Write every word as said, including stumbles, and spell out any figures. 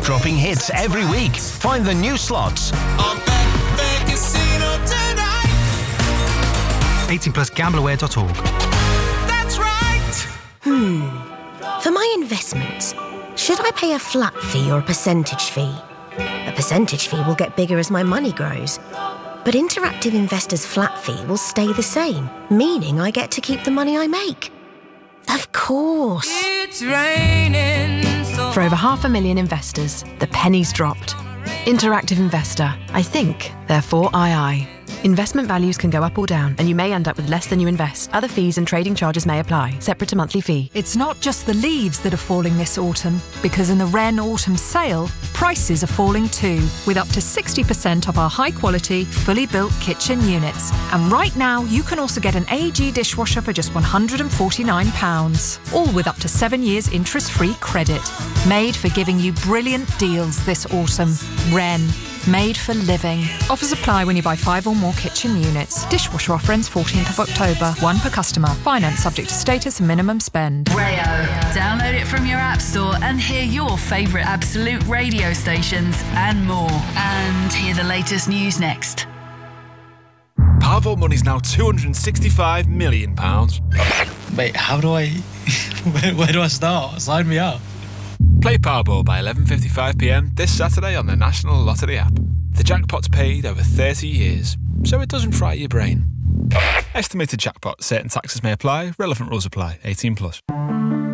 dropping hits every week. Find the new slots on Bet Casino tonight. eighteen plus gamble aware dot org. That's right. Hmm. For my investments, should I pay a flat fee or a percentage fee? A percentage fee will get bigger as my money grows. But Interactive Investor's flat fee will stay the same, meaning I get to keep the money I make. Of course. It's raining. So For over half a million investors, the penny's dropped. Interactive Investor. I think, therefore I I. Investment values can go up or down, and you may end up with less than you invest. Other fees and trading charges may apply, separate to monthly fee. It's not just the leaves that are falling this autumn, because in the Wren Autumn Sale, prices are falling too, with up to sixty percent off our high-quality, fully built kitchen units. And right now, you can also get an A G dishwasher for just one hundred and forty-nine pounds, all with up to seven years interest-free credit. Made for giving you brilliant deals this autumn. Wren. Made for living. Offers apply when you buy five or more kitchen units. Dishwasher offer ends fourteenth of October. One per customer. Finance subject to status and minimum spend. Rayo. Download it from your app store and hear your favourite Absolute radio stations and more. And hear the latest news next. Powerball money's now two hundred and sixty-five million pounds. Wait, how do I... where, where do I start? Sign me up. Play Powerball by eleven fifty-five p m this Saturday on the National Lottery app. The jackpot's paid over thirty years, so it doesn't fry your brain. Estimated jackpot. Certain taxes may apply. Relevant rules apply. eighteen plus.